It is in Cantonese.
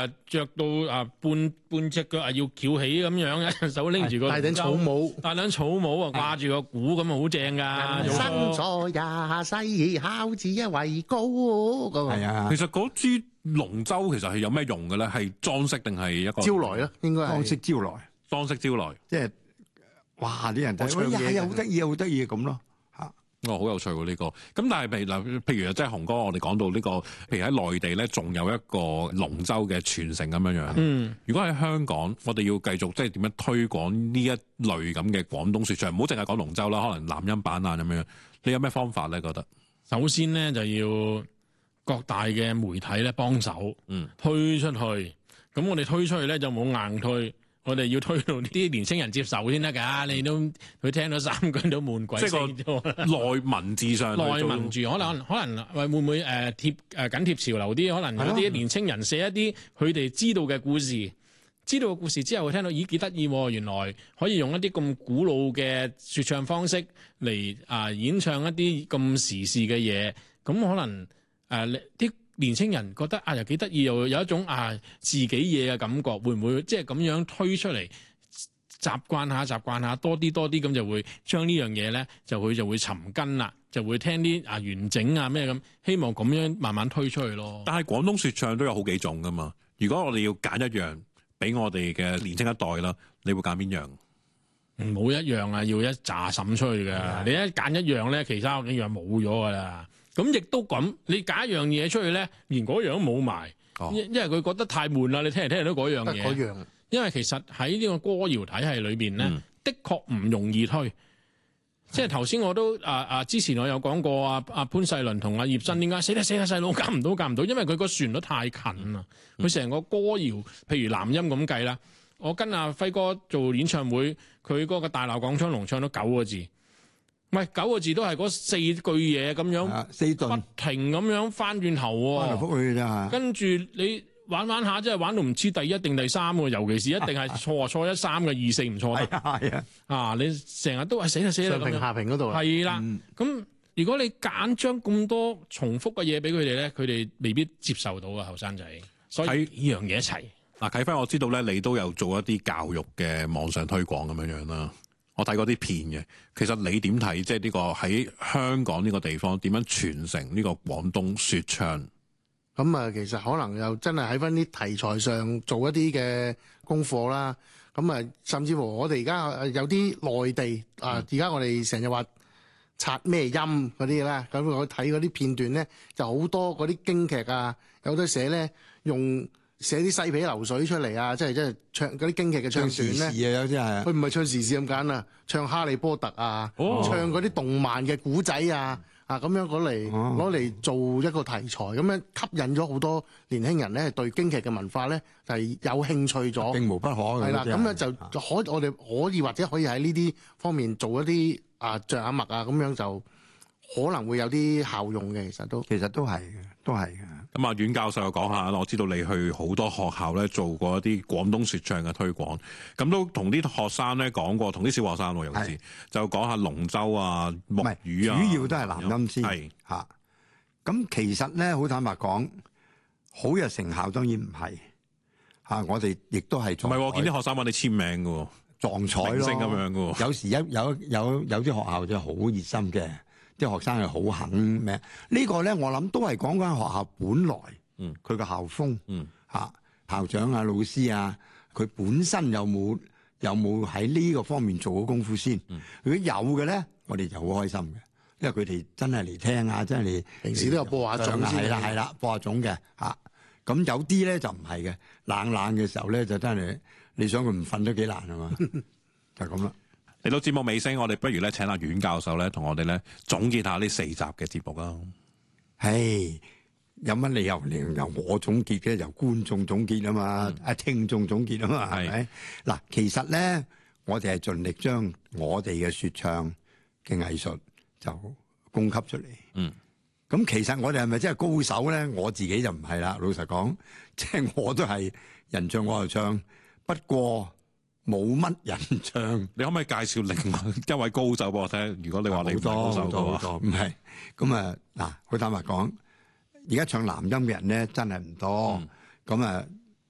著到半隻腳要翹起咁樣，一隻手拎住個戴頂草帽， 戴頂草帽掛住個鼓咁好正㗎。 生在也西，孝子一為高嗰個。 係啊，其實嗰支龍舟其實係有咩用嘅咧？係裝飾定係一個招來咯，應該係裝飾招來， 裝飾招來， 即係哇！啲人睇， 我唱嘢好得意，好得意咁咯嚇。 好有趣喎呢個。咁但係譬如即係雄哥，我哋講到呢個，譬如喺內地咧，仲有一個龍舟嘅傳承咁樣樣。如果喺香港，我哋要繼續即係點樣推廣呢一類咁嘅廣東説唱，唔好淨係講龍舟啦，可能南音版啊咁樣。你有咩方法咧？覺得首先咧就要各大嘅媒體咧幫手，推出去。咁我哋推出去咧就冇硬推。我哋要推到啲年青人接受先得㗎，你都佢聽到3句都悶鬼死咗。 內文字上， 內文字可能會唔會緊貼潮流啲？可能有啲年青人寫一啲佢哋知道嘅故事，知道嘅故事之後，會聽到咦幾得意喎！原來可以用一啲咁古老嘅説唱方式嚟演唱一啲咁時事嘅嘢，咁可能啲年青人覺得又幾得意，又有一種自己嘢嘅感覺，會唔會即係咁樣推出嚟習慣下多啲咁就會將呢樣嘢咧就會尋根啦，就會聽啲完整咩咁，希望咁樣慢慢推出去咯。 但係廣東説唱都有好幾種噶嘛，如果我哋要揀一樣俾我哋嘅年青一代啦，你會揀邊樣？ 冇一樣要一紮審出去嘅，你一揀一樣咧，其他幾樣冇咗噶啦。咁亦都咁，你揀一樣嘢出去咧，連嗰樣都冇埋，因為佢覺得太悶啦。你聽嚟聽去都嗰樣嘢。因為其實喺呢個歌謠體系裏邊咧，的確唔容易推。即係頭先我都之前我有講過潘世倫同葉振點解死啦細佬夾唔到，因為佢個旋律太近啦。佢成個歌謠，譬如南音咁計啦，我跟阿輝哥做演唱會，佢嗰個大鬧廣昌隆唱咗9個字。唔係9個字都係嗰4句嘢咁樣，4頓不停咁樣翻轉頭喎，翻嚟覆去啫。跟住你玩下，即係玩到唔知第1定第3喎，尤其是一定係錯1 3嘅2 4唔錯得。係啊，你成日都係死啦咁樣。上平下平嗰度係啦。咁如果你揀將咁多重複嘅嘢俾佢哋咧，佢哋未必接受到啊，後生仔。所以呢樣嘢一齊。 啟輝，我知道咧，你都有做一啲教育嘅網上推廣咁樣啦。我睇過啲片嘅，其實你點睇？即係呢個喺香港呢個地方點樣傳承呢個廣東説唱？ 咁其實可能又真係喺翻啲題材上做一啲嘅功課啦。咁甚至乎我哋而家有啲內地而家我哋成日話刷咩音嗰啲啦。咁我睇嗰啲片段咧，就好多嗰啲京劇有得寫咧用。寫啲西皮流水出嚟即係唱嗰啲京劇嘅唱段咧， 有啲係佢唔係唱時事咁簡單，唱哈利波特唱嗰啲動漫嘅古仔咁樣攞嚟做一個題材，咁樣吸引咗好多年輕人咧對京劇嘅文化咧就係有興趣咗， 並無不可嘅。 係啦，咁樣就我哋可以或者可以喺呢啲方面做一啲着下墨咁樣就可能會有啲效用嘅，其實都係嘅，都係嘅。 咁阮教授又講下，我知道你去好多學校咧做過一啲廣東説唱嘅推廣，咁都同啲學生咧講過，同啲小學生尤其是就講下龍舟木魚主要都係南音先嚇。咁其實咧好坦白講，好有成效當然唔係我哋亦都係唔係見啲學生揾你簽名嘅喎， 撞彩咯， 明星咁樣嘅喎。 有時有啲學校真係好熱心嘅。啲學生係好肯咩？呢個咧，我諗都係講緊學校本來佢個校風校長老師佢本身有冇喺呢個方面做咗功夫先？如果有嘅咧，我哋就好開心嘅，因為佢哋真係嚟聽真係嚟平時都有播下種先， 係啦，播下種嘅咁有啲咧就唔係嘅，冷嘅時候咧就真係你想佢唔瞓都幾難啊嘛，就係咁啦。 嚟到節目尾聲，我哋不如咧請阿阮教授咧同我哋咧總結下呢4集嘅節目啦。 有乜理由由我總結嘅？由觀眾總結啊嘛，聽眾總結啊嘛，係咪？嗱，其實咧，我哋係盡力將我哋嘅説唱嘅藝術就供給出嚟。咁其實我哋係咪真係高手咧？我自己就唔係啦，老實講，即係我都係人唱我就唱，不過冇乜人唱。 你可唔可以介紹另外一位高手俾我聽？如果你話你唔係高手嘅話， 唔係咁嗱，好坦白講，而家唱南音嘅人咧真係唔多。咁